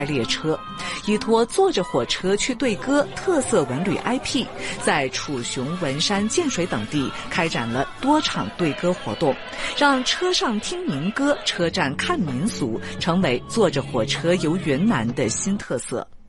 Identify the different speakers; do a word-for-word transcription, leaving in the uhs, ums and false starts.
Speaker 1: 列车，依托坐着火车去对歌特色文旅 I P， 在楚雄、文山、建水等地开展了多场对歌活动，让车上听民歌、车站看民俗成为坐着火车游云南的新特色。